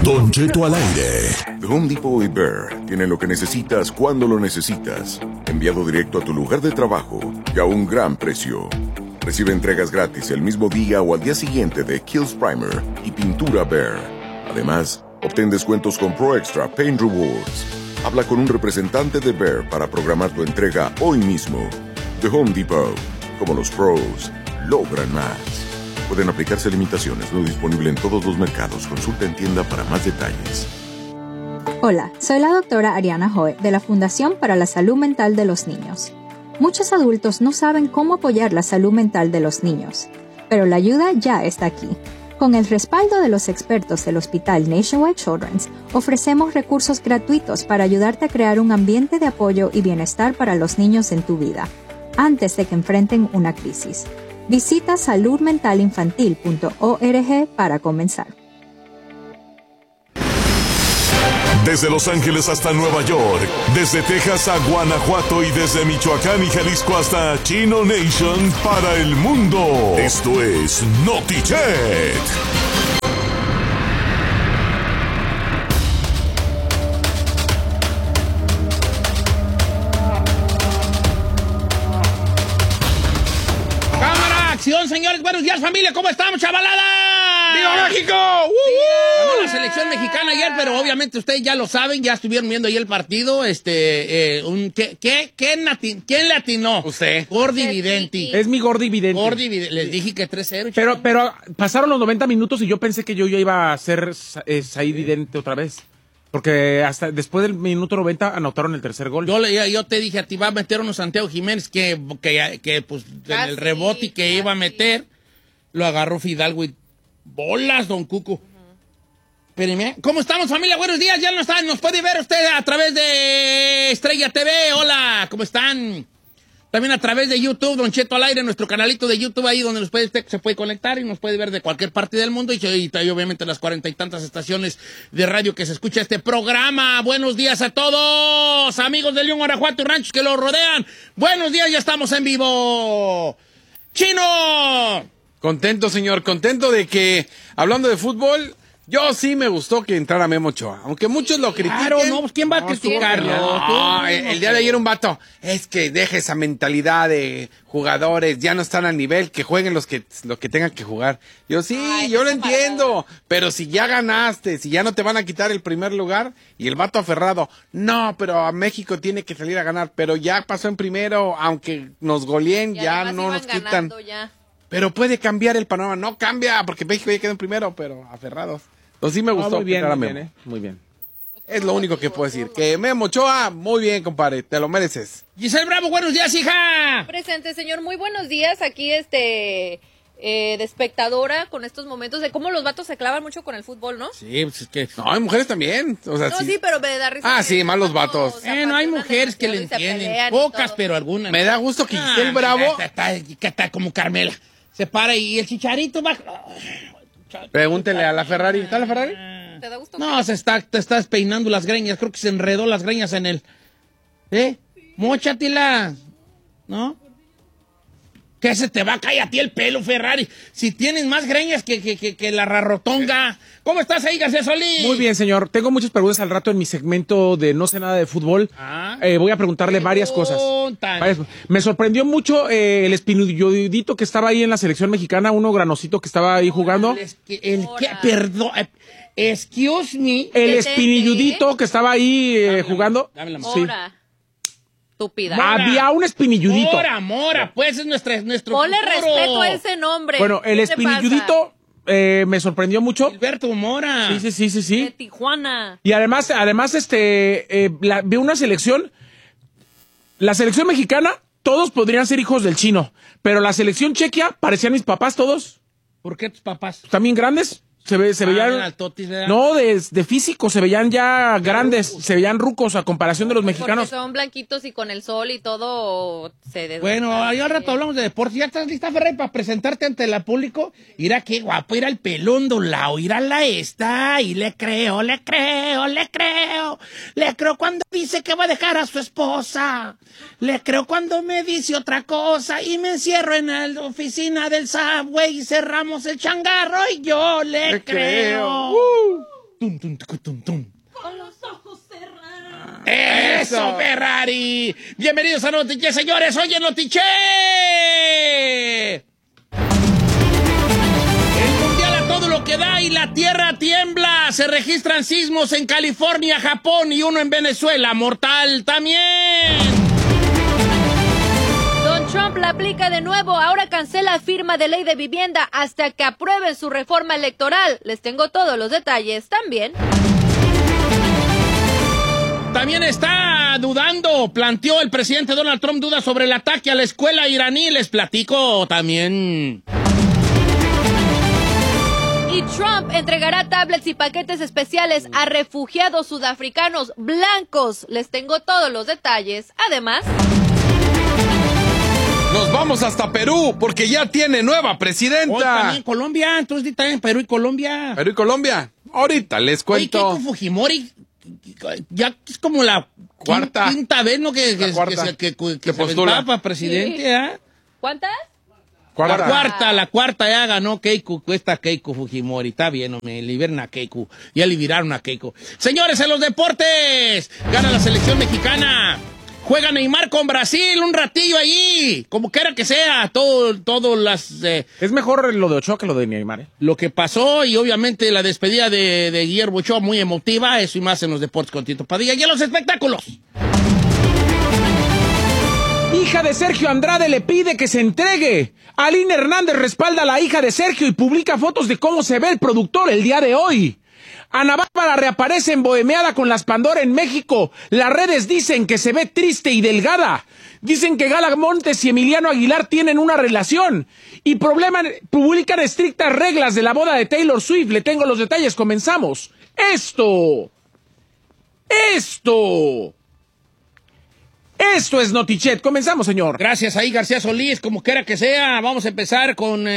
Don Cheto al aire. The Home Depot y Behr tienen lo que necesitas cuando lo necesitas. Enviado directo a tu lugar de trabajo y a un gran precio. Recibe entregas gratis el mismo día o al día siguiente de Kills Primer y pintura Behr. Además, obtén descuentos con Pro Extra Paint Rewards. Habla con un representante de Behr para programar tu entrega hoy mismo. The Home Depot. Como los pros, logran más. Pueden aplicarse limitaciones. No disponible en todos los mercados. Consulta en tienda para más detalles. Hola, soy la doctora Ariana Hoe de la Fundación para la Salud Mental de los Niños. Muchos adultos no saben cómo apoyar la salud mental de los niños, pero la ayuda ya está aquí. Con el respaldo de los expertos del Hospital Nationwide Children's, ofrecemos recursos gratuitos para ayudarte a crear un ambiente de apoyo y bienestar para los niños en tu vida, antes de que enfrenten una crisis. Visita saludmentalinfantil.org para comenzar. Desde Los Ángeles hasta Nueva York, desde Texas a Guanajuato y desde Michoacán y Jalisco hasta Chino Nation para el mundo. Esto es NotiChet. Señores, buenos días, familia, ¿cómo estamos, chavalada? ¡Viva México! Ganó la selección mexicana ayer, pero obviamente ustedes ya lo saben, ya estuvieron viendo ahí el partido. ¿Quién le atinó? Usted. Gordi Videnti. Es mi Gordi Videnti. Les dije que 3-0. Pero pasaron los 90 minutos y yo pensé que yo ya iba a ser Said Vidente otra vez. Porque hasta después del minuto 90 anotaron el tercer gol. Yo te dije a ti, va a meter uno Santiago Jiménez que pues en el rebote que iba a meter, lo agarró Fidalgo y bolas, don Cuco. Espérenme. ¿Cómo estamos, familia? Buenos días, ya nos puede ver usted a través de Estrella TV. Hola, ¿cómo están? También a través de YouTube, Don Cheto al aire, nuestro canalito de YouTube ahí donde usted se puede conectar y nos puede ver de cualquier parte del mundo y obviamente las 40 y tantas estaciones de radio que se escucha este programa. Buenos días a todos, amigos de León, Guanajuato y ranchos que lo rodean. Buenos días, ya estamos en vivo. ¡Chino! Contento, señor, contento de que, hablando de fútbol, yo sí me gustó que entrara Memo Ochoa, aunque muchos lo critiquen. Claro, no, ¿quién va a criticarlo? No, el día de ayer un vato, es que deja esa mentalidad de jugadores, ya no están al nivel, que jueguen lo que tengan que jugar. Yo sí, yo lo entiendo, pero si ya ganaste, si ya no te van a quitar el primer lugar, y el vato aferrado, no, pero a México tiene que salir a ganar, pero ya pasó en primero, aunque nos goleen, ya no nos quitan. Ya. Pero puede cambiar el panorama, no cambia, porque México ya quedó en primero, pero aferrados. Entonces sí me gustó. Muy bien, muy bien. Es lo único que puedo decir. Que Memo Ochoa, muy bien, compadre, te lo mereces. Giselle Bravo, buenos días, hija. Presente, señor, muy buenos días. Aquí, de espectadora con estos momentos de cómo los vatos se clavan mucho con el fútbol, ¿no? Sí, pues es que... No, hay mujeres también. O sea, no, sí, pero me da risa. Ah, sí, más los vatos. No hay mujeres que le entienden. Pocas, pero algunas. Me da gusto que Giselle Bravo... Está como Carmela. Se para y el Chicharito va... Pregúntele a la Ferrari. ¿Está la Ferrari? ¿Te da gusto? No, te estás peinando las greñas. Creo que se enredó las greñas en el... Móchatela. ¿No? ¿Qué se te va a caer a ti el pelo, Ferrari? Si tienes más greñas que la rarrotonga. ¿Cómo estás ahí, García Solís? Muy bien, señor. Tengo muchas preguntas al rato en mi segmento de No sé nada de fútbol. Voy a preguntarle varias cosas. Me sorprendió mucho el espinilludito que estaba ahí en la selección mexicana, uno granosito que estaba ahí jugando. Perdón. Excuse me. El espinilludito que estaba ahí jugando. Dame la mano. Sí. Estúpida. Había un espinilludito. Mora, pues es nuestro Ponle futuro. respeto a ese nombre. Bueno, el espinilludito me sorprendió mucho. Alberto Mora. Sí. De Tijuana. Y además, veo una selección. La selección mexicana, todos podrían ser hijos del Chino. Pero la selección chequia, parecían mis papás todos. ¿Por qué tus papás? También grandes. Se veían. Altotis, no, de físico, se veían ya grandes, se veían rucos a comparación de los mexicanos. Porque son blanquitos y con el sol y todo se desgasta. Bueno, ahí al rato hablamos de deporte. ¿Ya estás lista, Ferrari, para presentarte ante el público? Irá qué guapo, irá el pelón dolao, irá la esta, y le creo cuando dice que va a dejar a su esposa. Le creo cuando me dice otra cosa y me encierro en la oficina del Subway y cerramos el changarro y yo le creo. Tum, tum, tum, tum, tum. Con los ojos cerrados. ¡Eso, Ferrari! Bienvenidos a Notiche, señores. Oye, Notiche. El mundial a todo lo que da y la tierra tiembla. Se registran sismos en California, Japón y uno en Venezuela. Mortal también. Don Trump la aplica de nuevo. Ahora cancela firma de ley de vivienda hasta que aprueben su reforma electoral. Les tengo todos los detalles también. También está dudando, planteó el presidente Donald Trump dudas sobre el ataque a la escuela iraní. Les platico también. Y Trump entregará tablets y paquetes especiales a refugiados sudafricanos blancos. Les tengo todos los detalles. Además, Nos vamos hasta Perú, porque ya tiene nueva presidenta. Hoy también Colombia, entonces también Perú y Colombia. Perú y Colombia. Ahorita les Oye, cuento. Keiko Fujimori, ya es como la quinta vez, ¿no? Que se postula para presidente, sí. ¿eh? ¿Cuántas? La cuarta ya ganó Keiko, cuesta Keiko Fujimori. Está bien, no me liberan a Keiko. Ya liberaron a Keiko. Señores, en los deportes, gana la selección mexicana. Juega Neymar con Brasil un ratillo allí. Como quiera que sea, todo las... Es mejor lo de Ochoa que lo de Neymar, ¿eh? Lo que pasó y obviamente la despedida de Guillermo Ochoa muy emotiva. Eso y más en los deportes con Tito Padilla y en los espectáculos. Hija de Sergio Andrade le pide que se entregue. Aline Hernández respalda a la hija de Sergio y publica fotos de cómo se ve el productor el día de hoy. Ana Bárbara reaparece en bohemeada con las Pandora en México. Las redes dicen que se ve triste y delgada. Dicen que Gala Montes y Emiliano Aguilar tienen una relación. Y publican estrictas reglas de la boda de Taylor Swift. Le tengo los detalles, comenzamos. Esto es Notichet. Comenzamos, señor. Gracias ahí, García Solís, como quiera que sea. Vamos a empezar con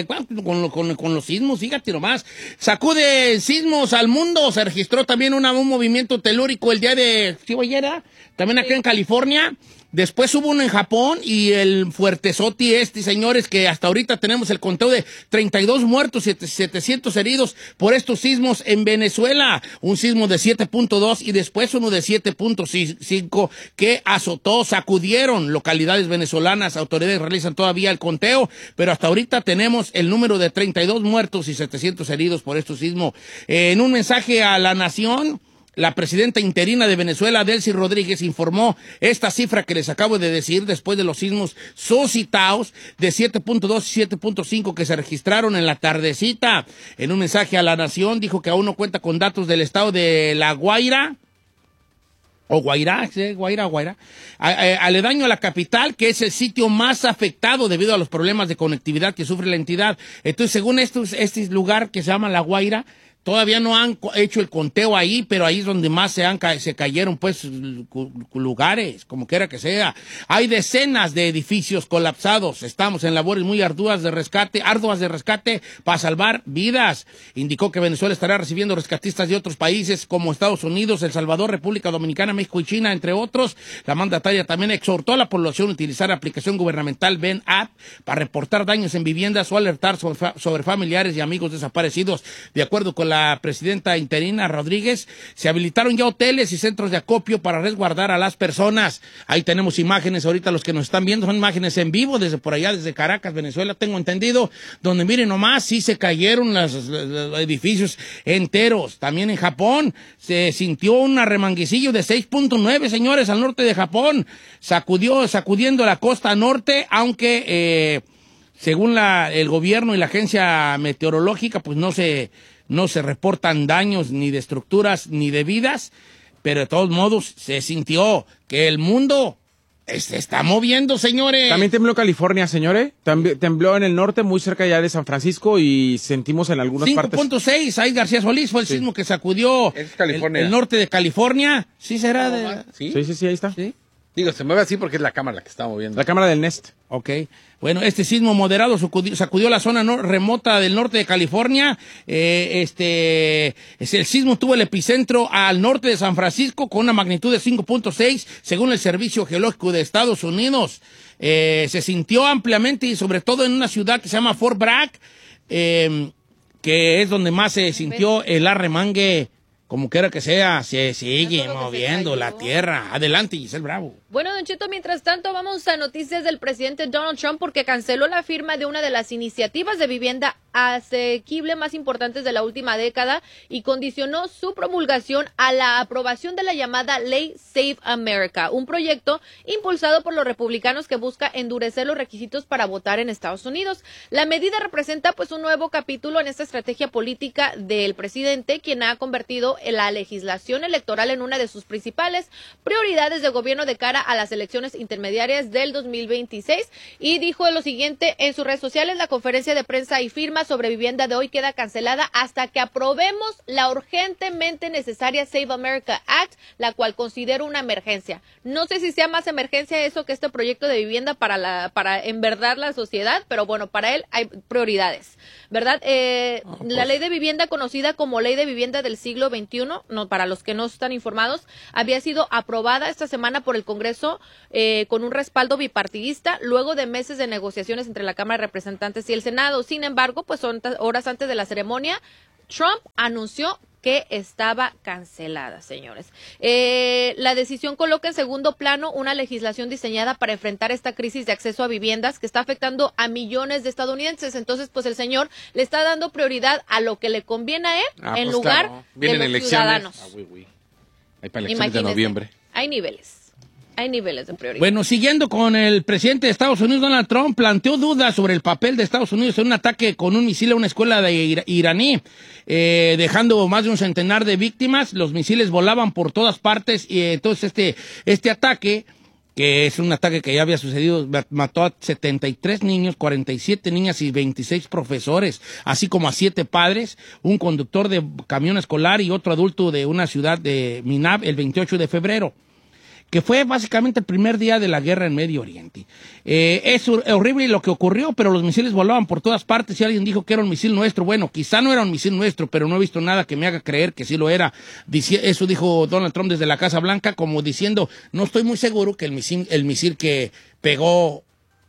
los sismos, fíjate nomás. Sacude sismos al mundo. Se registró también un movimiento telúrico el día de... ¿Sí, ayer? También acá en California. Después hubo uno en Japón y el fuertezoti señores, que hasta ahorita tenemos el conteo de 32 muertos y 700 heridos por estos sismos en Venezuela. Un sismo de 7.2 y después uno de 7.5 que sacudieron localidades venezolanas. Autoridades realizan todavía el conteo, pero hasta ahorita tenemos el número de 32 muertos y 700 heridos por estos sismos. En un mensaje a la nación, la presidenta interina de Venezuela, Delcy Rodríguez, informó esta cifra que les acabo de decir después de los sismos suscitados de 7.2 y 7.5 que se registraron en la tardecita. En un mensaje a la nación dijo que aún no cuenta con datos del estado de La Guaira, o Guairá, ¿sí? Guaira, aledaño a la capital, que es el sitio más afectado debido a los problemas de conectividad que sufre la entidad. Entonces, según este lugar que se llama La Guaira, todavía no han hecho el conteo ahí, pero ahí es donde más se cayeron, pues, lugares, como quiera que sea. Hay decenas de edificios colapsados. Estamos en labores muy arduas de rescate para salvar vidas. Indicó que Venezuela estará recibiendo rescatistas de otros países como Estados Unidos, El Salvador, República Dominicana, México y China, entre otros. La mandataria también exhortó a la población a utilizar la aplicación gubernamental Ven App para reportar daños en viviendas o alertar sobre familiares y amigos desaparecidos. De acuerdo con la presidenta interina Rodríguez, se habilitaron ya hoteles y centros de acopio para resguardar a las personas. Ahí tenemos imágenes, ahorita los que nos están viendo son imágenes en vivo desde por allá, desde Caracas, Venezuela, tengo entendido, donde miren nomás, sí se cayeron los edificios enteros. También en Japón se sintió un arremanguecillo de 6.9, señores, al norte de Japón, sacudiendo la costa norte, aunque según el gobierno y la agencia meteorológica, pues no se reportan daños ni de estructuras ni de vidas, pero de todos modos se sintió que el mundo se está moviendo, señores. También tembló en California, señores. Tembló en el norte, muy cerca ya de San Francisco, y sentimos en algunas partes. 5.6, ahí García Solís fue el sismo que sacudió el norte de California. ¿Sí será de...? Sí, ahí está. ¿Sí? Digo, se mueve así porque es la cámara la que está moviendo. La cámara del Nest. Ok. Bueno, este sismo moderado sacudió la zona remota del norte de California. El sismo tuvo el epicentro al norte de San Francisco con una magnitud de 5.6, según el Servicio Geológico de Estados Unidos. Se sintió ampliamente y sobre todo en una ciudad que se llama Fort Bragg, que es donde más se sintió el arremangue como quiera que sea, se sigue moviendo la tierra. Adelante, Giselle Bravo. Bueno, Don Cheto, mientras tanto vamos a noticias del presidente Donald Trump porque canceló la firma de una de las iniciativas de vivienda asequible más importantes de la última década y condicionó su promulgación a la aprobación de la llamada Ley Save America, un proyecto impulsado por los republicanos que busca endurecer los requisitos para votar en Estados Unidos. La medida representa pues un nuevo capítulo en esta estrategia política del presidente, quien ha convertido la legislación electoral en una de sus principales prioridades de gobierno de cara a las elecciones intermediarias del 2026 y dijo lo siguiente en sus redes sociales: la conferencia de prensa y firma sobre vivienda de hoy queda cancelada hasta que aprobemos la urgentemente necesaria Save America Act, la cual considero una emergencia. No sé si sea más emergencia eso que este proyecto de vivienda para en verdad la sociedad, pero bueno, para él hay prioridades, ¿verdad? La ley de vivienda, conocida como Ley de Vivienda del siglo XXI, no, para los que no están informados, había sido aprobada esta semana por el Congreso con un respaldo bipartidista luego de meses de negociaciones entre la Cámara de Representantes y el Senado. Sin embargo, pues horas antes de la ceremonia, Trump anunció que estaba cancelada, señores. La decisión coloca en segundo plano una legislación diseñada para enfrentar esta crisis de acceso a viviendas que está afectando a millones de estadounidenses. Entonces, pues el señor le está dando prioridad a lo que le conviene a él en pues lugar claro. de los elecciones. ciudadanos. Hay para elecciones de noviembre. Hay niveles de prioridad. Bueno, siguiendo con el presidente de Estados Unidos, Donald Trump, planteó dudas sobre el papel de Estados Unidos en un ataque con un misil a una escuela de iraní, dejando más de un centenar de víctimas. Los misiles volaban por todas partes y entonces este ataque, que es un ataque que ya había sucedido, mató a 73 niños, 47 niñas y 26 profesores, así como a 7 padres, un conductor de camión escolar y otro adulto de una ciudad de Minab el 28 de febrero. Que fue básicamente el primer día de la guerra en Medio Oriente. Es horrible lo que ocurrió, pero los misiles volaban por todas partes y alguien dijo que era un misil nuestro. Bueno, quizá no era un misil nuestro, pero no he visto nada que me haga creer que sí lo era. Eso dijo Donald Trump desde la Casa Blanca, como diciendo, no estoy muy seguro que el misil que pegó,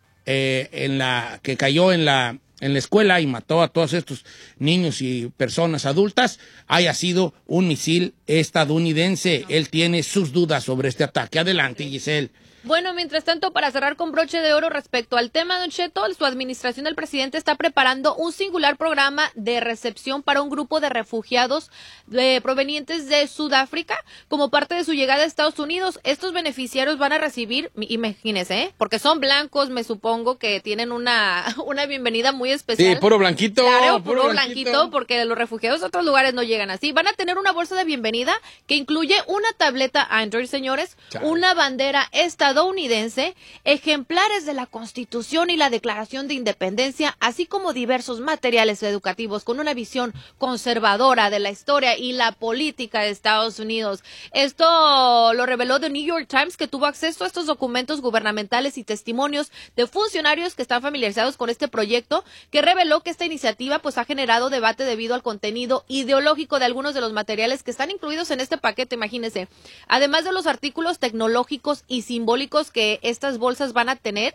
que cayó en la escuela y mató a todos estos niños y personas adultas, haya sido un misil estadounidense. Él tiene sus dudas sobre este ataque. Adelante, Giselle. Bueno, mientras tanto, para cerrar con broche de oro respecto al tema, Don Cheto, su administración del presidente está preparando un singular programa de recepción para un grupo de refugiados provenientes de Sudáfrica como parte de su llegada a Estados Unidos. Estos beneficiarios van a recibir, imagínense, porque son blancos, me supongo que tienen una bienvenida muy especial. Sí, puro blanquito. Claro, puro blanquito, porque los refugiados de otros lugares no llegan así. Van a tener una bolsa de bienvenida que incluye una tableta Android, señores, una bandera estadounidense, ejemplares de la Constitución y la Declaración de Independencia, así como diversos materiales educativos con una visión conservadora de la historia y la política de Estados Unidos. Esto lo reveló The New York Times, que tuvo acceso a estos documentos gubernamentales y testimonios de funcionarios que están familiarizados con este proyecto, que reveló que esta iniciativa pues ha generado debate debido al contenido ideológico de algunos de los materiales que están incluidos en este paquete, imagínense. Además de los artículos tecnológicos y simbólicos que estas bolsas van a tener,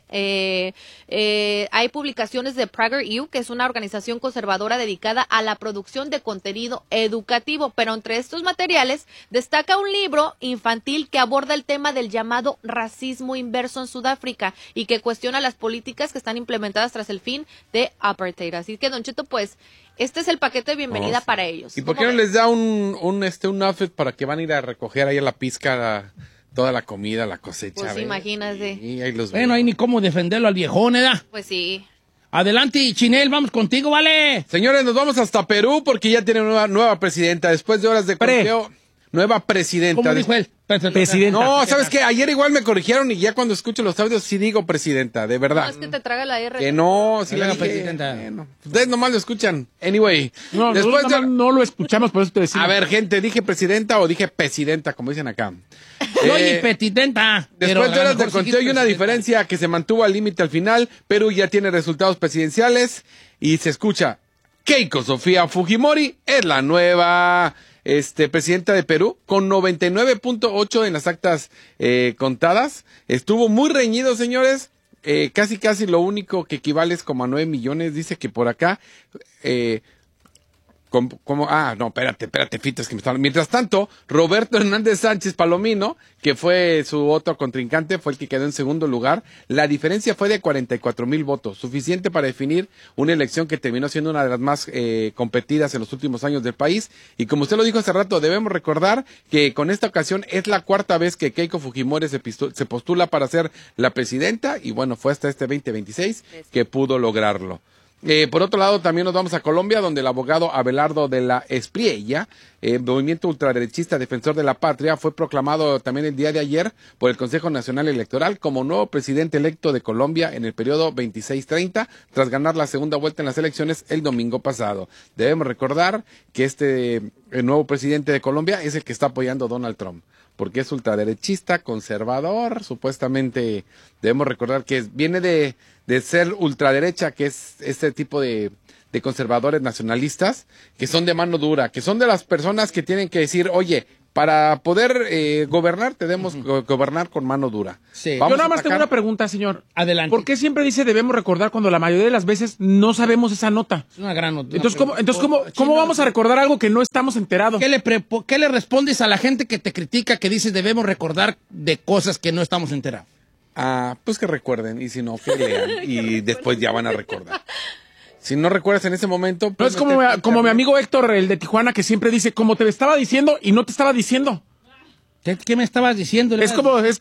hay publicaciones de PragerU, que es una organización conservadora dedicada a la producción de contenido educativo, pero entre estos materiales destaca un libro infantil que aborda el tema del llamado racismo inverso en Sudáfrica y que cuestiona las políticas que están implementadas tras el fin de apartheid. Así que, Don Cheto, pues este es el paquete de bienvenida para ellos. ¿Y por qué no les da un outfit para que van a ir a recoger ahí a la pizca toda la comida, la cosecha? Pues imagínate. Sí, ahí los bueno, hay ni cómo defenderlo al viejón, ¿verdad? Pues sí. Adelante, Chinel, vamos contigo, ¿vale? Señores, nos vamos hasta Perú porque ya tiene nueva presidenta. Después de horas de conteo, nueva presidenta. ¿Cómo dijo él? Presidenta. No, ¿sabes qué? Ayer igual me corrigieron y ya cuando escucho los audios sí digo presidenta, de verdad. No, es que te traga la R. Que no, sí la dije. Presidenta. Bueno, ustedes nomás lo escuchan. Anyway. No, después no lo escuchamos, por eso te decimos. A ver, gente, ¿dije presidenta o dije presidenta, como dicen acá? Oye, petitenta. Después de horas de conteo hay una diferencia que se mantuvo al límite al final. Perú ya tiene resultados presidenciales y se escucha: Keiko Sofía Fujimori es la nueva presidenta de Perú, con 99.8 en las actas contadas. Estuvo muy reñido, señores. Casi lo único que equivale es como a 9 millones. Dice que por acá Espérate, Fito, es que me está... Mientras tanto, Roberto Hernández Sánchez Palomino, que fue su otro contrincante, fue el que quedó en segundo lugar. La diferencia fue de 44,000 votos, suficiente para definir una elección que terminó siendo una de las más competidas en los últimos años del país. Y como usted lo dijo hace rato, debemos recordar que con esta ocasión es la cuarta vez que Keiko Fujimori se postula para ser la presidenta, y bueno, fue hasta este 2026 que pudo lograrlo. Por otro lado, también nos vamos a Colombia, donde el abogado Abelardo de la Espriella, movimiento ultraderechista defensor de la patria, fue proclamado también el día de ayer por el Consejo Nacional Electoral como nuevo presidente electo de Colombia en el periodo 26-30, tras ganar la segunda vuelta en las elecciones el domingo pasado. Debemos recordar que el nuevo presidente de Colombia es el que está apoyando a Donald Trump, porque es ultraderechista, conservador, supuestamente debemos recordar que viene de ser ultraderecha, que es este tipo de conservadores nacionalistas, que son de mano dura, que son de las personas que tienen que decir, oye, para poder gobernar, debemos gobernar con mano dura. Sí. Yo nada más tengo una pregunta, señor. Adelante. ¿Por qué siempre dice debemos recordar cuando la mayoría de las veces no sabemos esa nota? Es una gran nota. Entonces, ¿cómo vamos a recordar algo que no estamos enterados? ¿Qué le respondes a la gente que te critica, que dice debemos recordar de cosas que no estamos enterados? Pues que recuerden, y si no, que lean, y después ya van a recordar. Si no recuerdas en ese momento... Pues no es como mi amigo Héctor, el de Tijuana, que siempre dice, como te estaba diciendo y no te estaba diciendo. ¿Qué me estabas diciendo? Es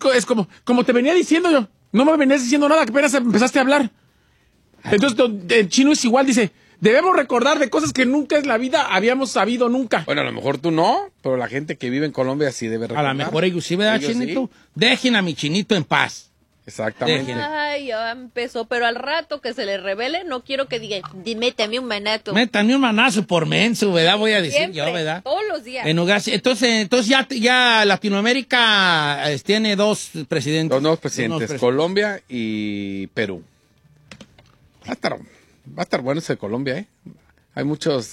como te venía diciendo yo. No me venías diciendo nada, que apenas empezaste a hablar. Entonces, el chino es igual, dice, debemos recordar de cosas que nunca en la vida habíamos sabido nunca. Bueno, a lo mejor tú no, pero la gente que vive en Colombia sí debe recordar. A lo mejor ellos sí, ¿verdad, Chinito? Sí. Dejen a mi Chinito en paz. Exactamente. Ay, ya empezó, pero al rato que se le revele, no quiero que digan, métame un manazo. Métame un manazo por menso, ¿verdad? Voy a decir siempre, yo, ¿verdad? Todos los días. Entonces ya Latinoamérica tiene dos presidentes. Dos nuevos presidentes, Colombia y Perú. Va a estar bueno ese de Colombia, ¿eh? Hay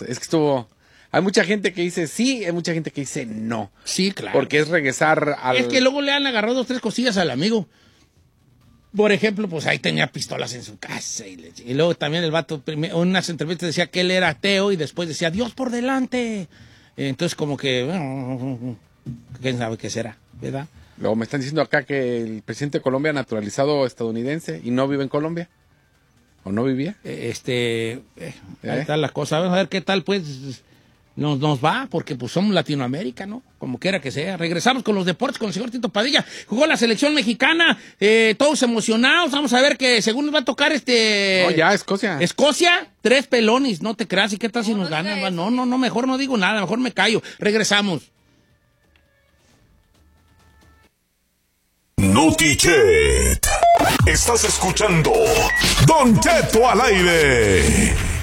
mucha gente que dice sí, hay mucha gente que dice no. Sí, claro. Porque es regresar al... Es que luego le han agarrado 2, 3 cosillas al amigo. Por ejemplo, pues ahí tenía pistolas en su casa. Y luego también el vato, en unas entrevistas decía que él era ateo y después decía, Dios por delante. Entonces como que, bueno, quién sabe qué será, ¿verdad? Luego me están diciendo acá que el presidente de Colombia naturalizado estadounidense y no vive en Colombia. ¿O no vivía? Ahí está la cosa. Vamos a ver qué tal, pues, nos va, porque pues somos Latinoamérica, ¿no? Como quiera que sea. Regresamos con los deportes con el señor Tito Padilla. Jugó la selección mexicana, todos emocionados. Vamos a ver que según nos va a tocar No, ya, Escocia. Escocia, 3 pelones, no te creas. ¿Y qué tal si nos ganan? No, mejor no digo nada, mejor me callo. Regresamos. Notichet. Estás escuchando Don Cheto al aire.